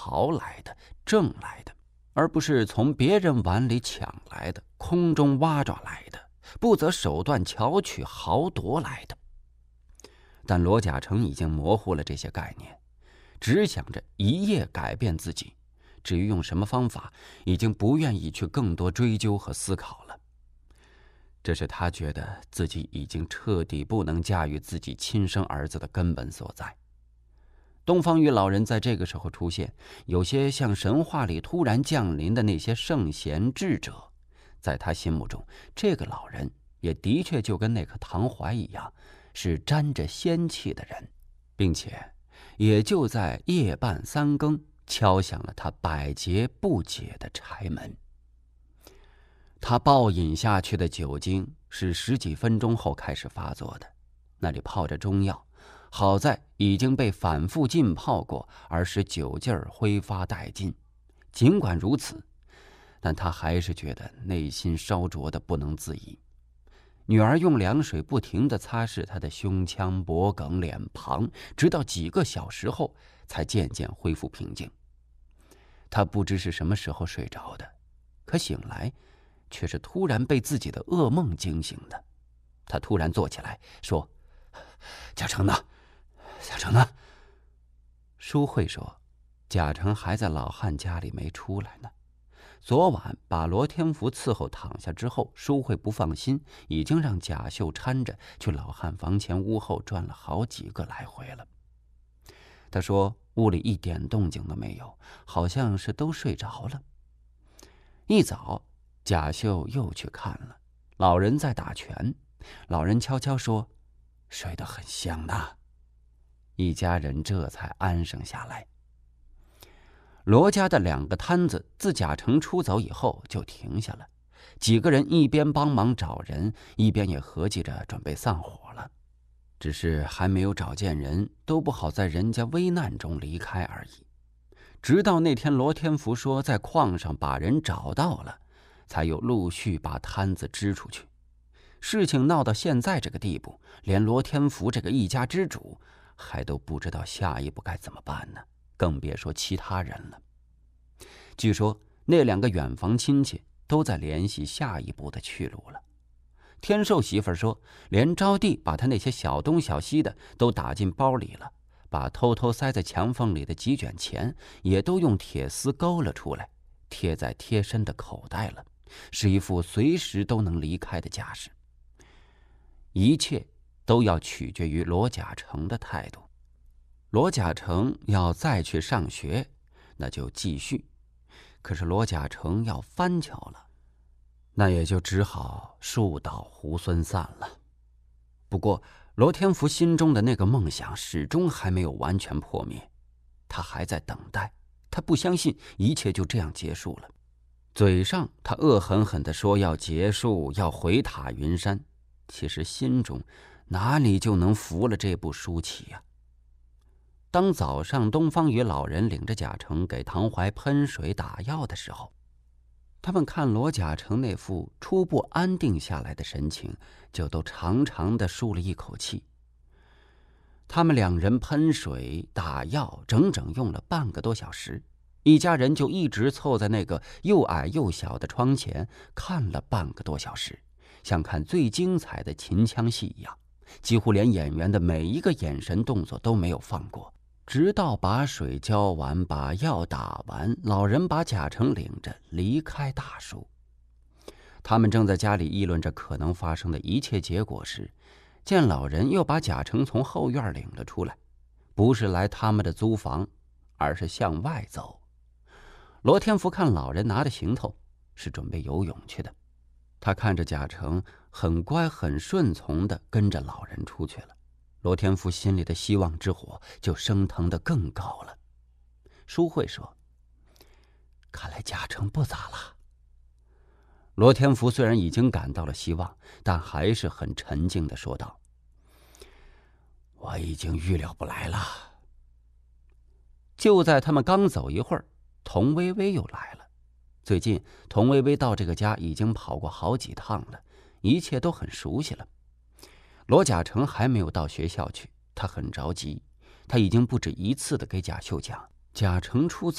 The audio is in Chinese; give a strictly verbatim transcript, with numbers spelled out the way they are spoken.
淘来的、挣来的，而不是从别人碗里抢来的、空中挖抓来的，不择手段巧取豪夺来的。但罗贾成已经模糊了这些概念，只想着一夜改变自己，至于用什么方法，已经不愿意去更多追究和思考了。这是他觉得自己已经彻底不能驾驭自己亲生儿子的根本所在。东方雨老人在这个时候出现，有些像神话里突然降临的那些圣贤智者，在他心目中，这个老人也的确就跟那棵唐槐一样，是沾着仙气的人，并且也就在夜半三更敲响了他百劫不解的柴门。他暴饮下去的酒精是十几分钟后开始发作的，那里泡着中药，好在已经被反复浸泡过，而使酒劲儿挥发殆尽。尽管如此，但他还是觉得内心烧灼的不能自已。女儿用凉水不停地擦拭他的胸腔、脖颈、脸庞，直到几个小时后才渐渐恢复平静。他不知是什么时候睡着的，可醒来却是突然被自己的噩梦惊醒的。他突然坐起来说：“贾成呢？贾成呢？”淑慧说：“贾成还在老汉家里没出来呢。昨晚把罗天福伺候躺下之后，淑慧不放心，已经让贾秀搀着去老汉房前屋后转了好几个来回了。他说屋里一点动静都没有，好像是都睡着了。一早贾秀又去看了，老人在打拳。老人悄悄说：“睡得很香呐。”一家人这才安生下来。罗家的两个摊子自贾成出走以后就停下了，几个人一边帮忙找人，一边也合计着准备散伙了。只是还没有找见人，都不好在人家危难中离开而已。直到那天罗天福说在矿上把人找到了，才有陆续把摊子支出去。事情闹到现在这个地步，连罗天福这个一家之主还都不知道下一步该怎么办呢，更别说其他人了。据说那两个远房亲戚都在联系下一步的去路了。天寿媳妇说，连招娣把他那些小东小西的都打进包里了，把偷偷塞在墙缝里的几卷钱也都用铁丝勾了出来，贴在贴身的口袋了，是一副随时都能离开的架势。一切都要取决于罗贾成的态度。罗贾成要再去上学，那就继续；可是罗贾成要翻桥了，那也就只好树倒猢狲散了。不过罗天福心中的那个梦想始终还没有完全破灭，他还在等待，他不相信一切就这样结束了。嘴上他恶狠狠地说要结束，要回塔云山，其实心中哪里就能服了这部书棋呀？当早上东方雨老人领着贾成给唐怀喷水打药的时候，他们看罗贾成那副初步安定下来的神情，就都长长的舒了一口气。他们两人喷水打药整整用了半个多小时，一家人就一直凑在那个又矮又小的窗前看了半个多小时，像看最精彩的秦腔戏一样，几乎连演员的每一个眼神动作都没有放过。直到把水浇完，把药打完，老人把贾成领着离开大树。他们正在家里议论着可能发生的一切结果时，见老人又把贾成从后院领了出来，不是来他们的租房，而是向外走。罗天福看老人拿着行头，是准备游泳去的。他看着贾成很乖很顺从地跟着老人出去了，罗天福心里的希望之火就升腾得更高了。淑慧说：“看来贾成不咋了。”罗天福虽然已经感到了希望，但还是很沉静地说道：“我已经预料不来了。”就在他们刚走一会儿，童薇薇又来了。最近童薇薇到这个家已经跑过好几趟了，一切都很熟悉了。罗贾成还没有到学校去，他很着急。他已经不止一次地给贾秀讲，贾成出